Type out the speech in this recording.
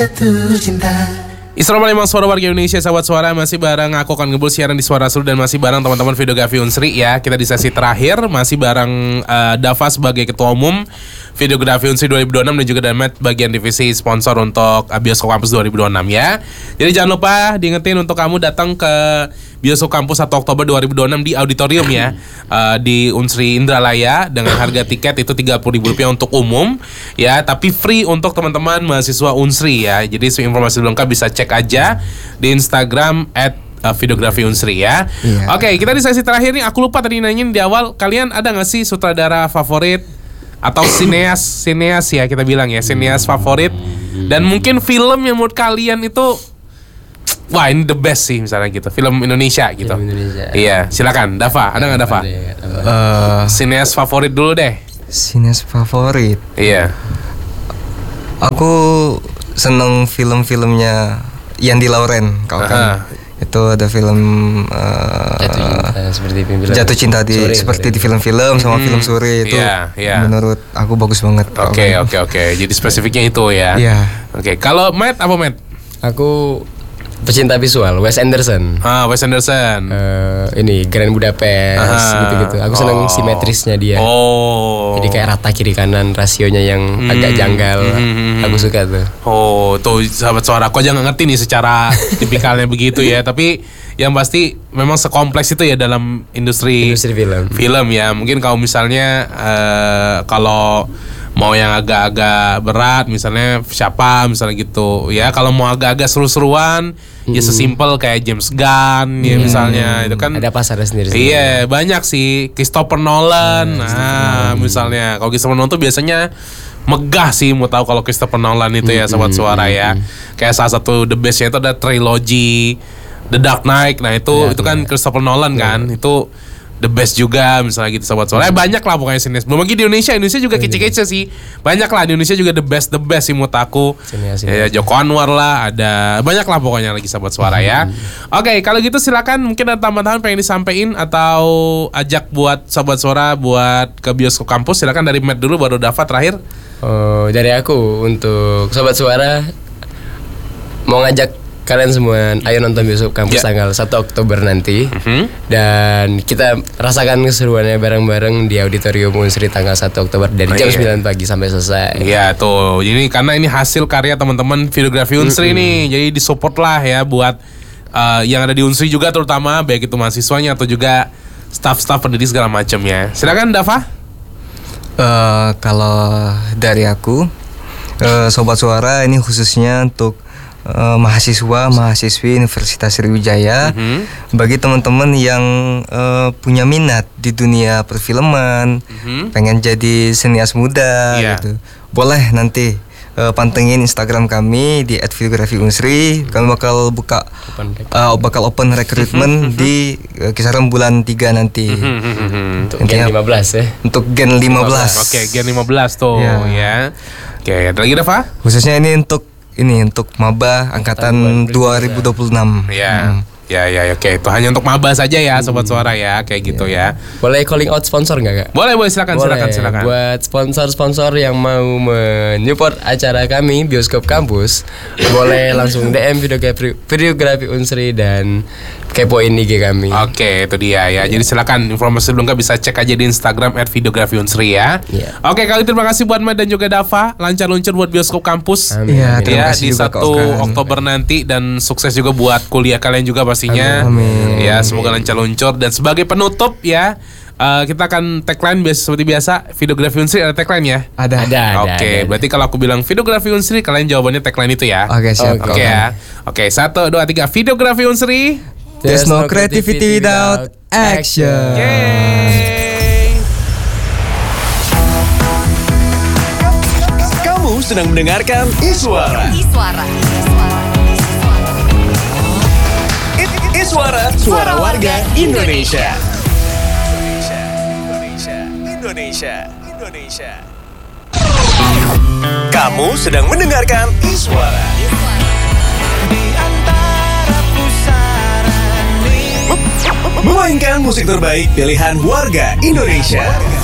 Assalamualaikum suara warga Indonesia, sahabat suara. Masih bareng aku akan ngebul siaran di Suara Seru. Dan masih bareng teman-teman Videografi Unsri ya. Kita di sesi terakhir. Masih bareng Dava sebagai Ketua Umum Videografi Unsri 2026. Dan juga Damet bagian divisi sponsor untuk Bioskop Kampus 2026 ya. Jadi jangan lupa diingetin untuk kamu datang ke Bioskop Kampus 1 Oktober 2026 di auditorium ya, di Unsri Indralaya dengan harga tiket itu Rp30.000 untuk umum ya, tapi free untuk teman-teman mahasiswa Unsri ya. Jadi informasi lengkap bisa cek aja di Instagram @videografi Unsri ya. Yeah. Oke, kita di sesi terakhir nih. Aku lupa tadi nanyain di awal, kalian ada nggak sih sutradara favorit atau sineas ya kita bilang ya, sineas favorit dan mungkin film yang menurut kalian itu wah ini the best sih misalnya gitu, film Indonesia gitu. Film Indonesia. Iya, silakan Dava, ada nggak Dava? Sineas favorit dulu deh. Sineas favorit. Iya. Aku seneng film-filmnya Yandi Lauren, kau kan. Itu ada film Jatuh Cinta seperti di film-film sama film Suri itu. Menurut aku bagus banget. Oke. Jadi spesifiknya itu ya. Iya. Oke, kalau Matt apa Matt? Aku pecinta visual, Wes Anderson. Wes Anderson. Ini Grand Budapest gitu-gitu. Aku seneng simetrisnya dia. Jadi kayak rata kiri kanan, rasionya yang agak janggal. Aku suka tuh. Tuh sahabat suara, aku aja nggak ngerti nih secara tipikalnya begitu ya. Tapi yang pasti memang sekompleks itu ya dalam industri film ya. Mungkin kalau misalnya kalau mau yang agak-agak berat misalnya siapa misalnya gitu ya, kalau mau agak-agak seru-seruan ya sesimpel kayak James Gunn ya misalnya, itu kan ada pasarnya sendiri. Iya, banyak sih. Christopher Nolan. Misalnya kalau Christopher Nolan tuh biasanya megah sih, mau tahu kalau Christopher Nolan itu ya sahabat suara ya. Kayak salah satu the bestnya itu ada trilogy The Dark Knight. Nah itu kan Christopher Nolan kan. Itu the best juga misalnya gitu sahabat suara. Banyak lah pokoknya sineas. Belum lagi di Indonesia juga kece-kece sih. Banyak lah di Indonesia juga the best sih menurut aku. Ya, Joko Anwar lah, ada banyak lah pokoknya lagi sahabat suara ya. Oke, kalau gitu silakan mungkin ada tambahan pengen disampaikan atau ajak buat sahabat suara buat ke Bioskop Kampus. Silakan dari Matt dulu baru Dava terakhir. Dari aku untuk sahabat suara mau ngajak kalian semua ayo nonton Bioskop Kampus tanggal 1 Oktober nanti. Dan kita rasakan keseruannya bareng-bareng di Auditorium Unsri tanggal 1 Oktober dari jam 9 pagi sampai selesai. Iya tuh. Jadi karena ini hasil karya teman-teman Videografi Unsri nih. Jadi disupport lah ya buat yang ada di Unsri juga, terutama baik itu mahasiswanya atau juga staff-staff pendidik segala macam ya. Silakan Dava. Kalau dari aku sobat suara ini khususnya untuk mahasiswi Universitas Sriwijaya. Bagi teman-teman yang punya minat di dunia perfilman, pengen jadi senias muda gitu, boleh nanti pantengin Instagram kami di @videografi Unsri. Kami bakal buka open recruitment di kisaran bulan 3 nanti. Untuk Gen 15 ya. Untuk Gen 15. Oke, Gen 15 tuh ya. Oke, ada lagi Dava? Khususnya ini untuk maba angkatan 2026. Ya, oke. Itu hanya untuk maba saja ya sobat suara ya, kayak gitu ya. Boleh calling out sponsor nggak Kak? Boleh, silakan. Buat sponsor-sponsor yang mau menyupport acara kami Bioskop Kampus, boleh langsung DM Videografi Unsri dan kepoin IG kami. Oke, itu dia ya. Jadi silakan informasi lengkap bisa cek aja di Instagram @videografi Unsri ya. Oke, kali terima kasih buat Matt dan juga Dava. Lancar luncur buat Bioskop Kampus. Iya, terima di kasih 1 Oktober nanti, dan sukses juga buat kuliah kalian juga pastinya. Amin. Ya, semoga lancar luncur. Dan sebagai penutup ya, kita akan tagline seperti biasa. Videografi Unsri ada tagline ya? Ada. Oke, berarti kalau aku bilang Videografi Unsri, kalian jawabannya tagline itu ya. Oke, siap. Oke ya. Oke, 1, 2, 3. Videografi Unsri. There's no creativity without action. Yeay. Kamu sedang mendengarkan Iswara. Iswara, suara warga Indonesia. Kamu sedang mendengarkan Iswara. Memainkan musik terbaik pilihan warga Indonesia.